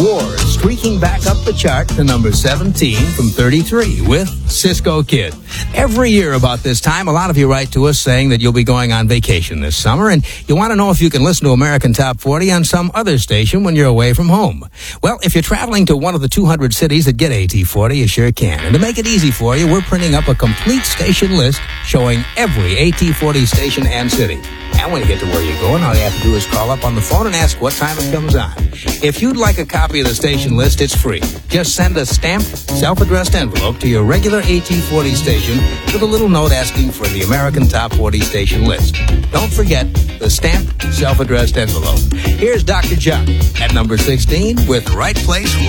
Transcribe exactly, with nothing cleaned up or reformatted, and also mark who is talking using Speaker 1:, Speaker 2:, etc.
Speaker 1: War streaking back up the chart to number seventeen from thirty-three with Cisco Kid. Every year about this time, a lot of you write to us saying that you'll be going on vacation this summer, and you want to know if you can listen to American Top forty on some other station when you're away from home. Well, if you're traveling to one of the two hundred cities that get A T forty, you sure can. And to make it easy for you, we're printing up a complete station list showing every A T forty station and city. And when you get to where you're going, all you have to do is call up on the phone and ask what time it comes on. If you'd like a copy of the station list, it's free. Just send a stamped, self-addressed envelope to your regular A T forty station with a little note asking for the American Top forty station list. Don't forget the stamped, self-addressed envelope. Here's Doctor John at number sixteen with Right Place,